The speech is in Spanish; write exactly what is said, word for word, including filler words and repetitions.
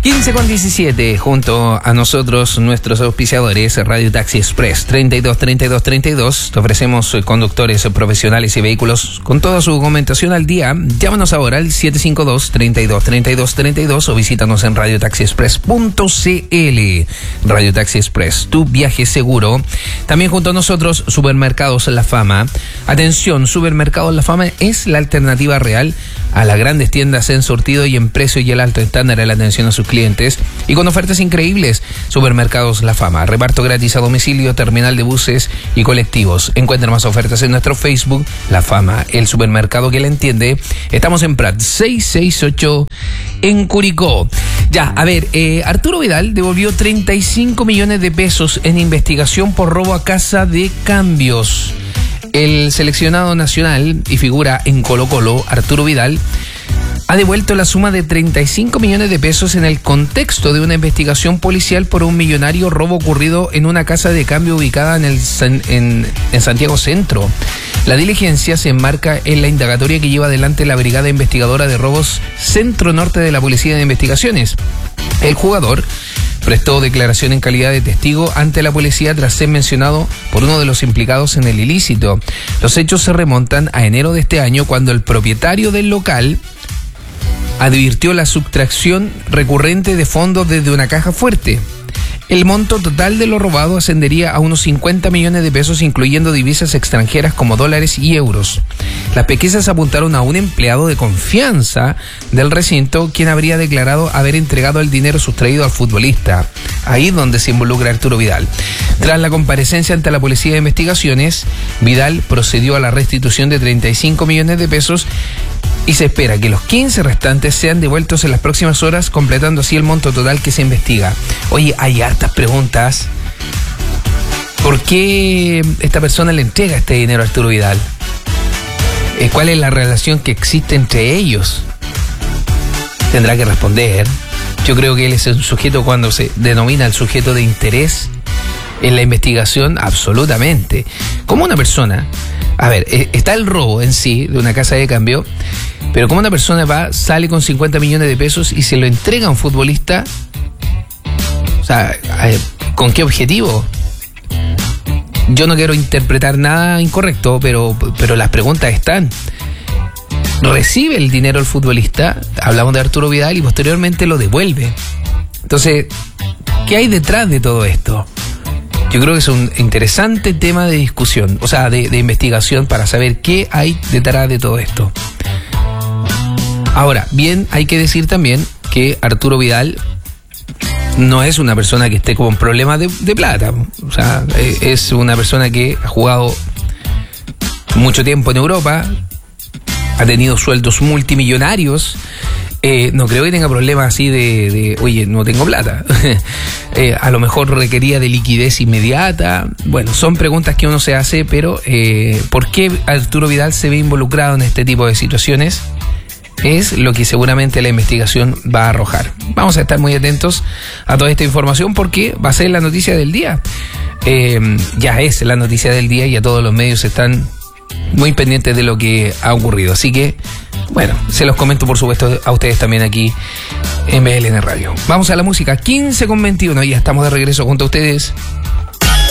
quince con diecisiete, junto a nosotros, nuestros auspiciadores, Radio Taxi Express, treinta y dos, treinta y dos, treinta y dos. Te ofrecemos conductores profesionales y vehículos con toda su documentación al día. Llámanos ahora al siete cinco dos, treinta y dos, treinta y dos, treinta y dos o visítanos en radio taxi express punto c l. Radio Taxi Express, tu viaje seguro. También junto a nosotros, Supermercados La Fama. Atención, Supermercados La Fama es la alternativa real a las grandes tiendas en surtido y en precio y el alto estándar en la atención a sus clientes y con ofertas increíbles. Supermercados La Fama, reparto gratis a domicilio, terminal de buses y colectivos. Encuentra más ofertas en nuestro Facebook, La Fama, el supermercado que la entiende. Estamos en Prat seiscientos sesenta y ocho en Curicó. Ya, a ver, eh, Arturo Vidal devolvió treinta y cinco millones de pesos en investigación por robo a casa de cambios. El seleccionado nacional y figura en Colo-Colo, Arturo Vidal, ha devuelto la suma de treinta y cinco millones de pesos en el contexto de una investigación policial por un millonario robo ocurrido en una casa de cambio ubicada en, el, en, en Santiago Centro. La diligencia se enmarca en la indagatoria que lleva adelante la Brigada Investigadora de Robos Centro Norte de la Policía de Investigaciones. El jugador prestó declaración en calidad de testigo ante la policía tras ser mencionado por uno de los implicados en el ilícito. Los hechos se remontan a enero de este año, cuando el propietario del local advirtió la sustracción recurrente de fondos desde una caja fuerte. El monto total de lo robado ascendería a unos cincuenta millones de pesos, incluyendo divisas extranjeras como dólares y euros. Las pesquisas apuntaron a un empleado de confianza del recinto, quien habría declarado haber entregado el dinero sustraído al futbolista. Ahí donde se involucra Arturo Vidal. Tras la comparecencia ante la Policía de Investigaciones, Vidal procedió a la restitución de treinta y cinco millones de pesos y se espera que los quince restantes sean devueltos en las próximas horas, completando así el monto total que se investiga. Oye, hay hartas preguntas. ¿Por qué esta persona le entrega este dinero a Arturo Vidal? ¿Cuál es la relación que existe entre ellos? Tendrá que responder. Yo creo que él es un sujeto, cuando se denomina el sujeto de interés en la investigación, absolutamente. Como una persona, a ver, está el robo en sí de una casa de cambio, pero como una persona va, sale con cincuenta millones de pesos y se lo entrega a un futbolista, o sea, ¿con qué objetivo? Yo no quiero interpretar nada incorrecto, pero, pero las preguntas están. Recibe el dinero el futbolista, hablamos de Arturo Vidal, y posteriormente lo devuelve. Entonces, ¿qué hay detrás de todo esto? Yo creo que es un interesante tema de discusión, o sea, de, de investigación, para saber qué hay detrás de todo esto. Ahora, bien, hay que decir también que Arturo Vidal no es una persona que esté con problemas de, de plata. O sea, es una persona que ha jugado mucho tiempo en Europa, ha tenido sueldos multimillonarios. Eh, no creo que tenga problemas así de, de oye, no tengo plata. eh, a lo mejor requería de liquidez inmediata. Bueno, son preguntas que uno se hace, pero eh, ¿por qué Arturo Vidal se ve involucrado en este tipo de situaciones? Es lo que seguramente la investigación va a arrojar. Vamos a estar muy atentos a toda esta información, porque va a ser la noticia del día. Eh, ya es la noticia del día y a todos los medios están muy pendientes de lo que ha ocurrido. Así que, bueno, se los comento por supuesto a ustedes también aquí en B L N Radio. Vamos a la música, quince con veintiuno, ya estamos de regreso junto a ustedes.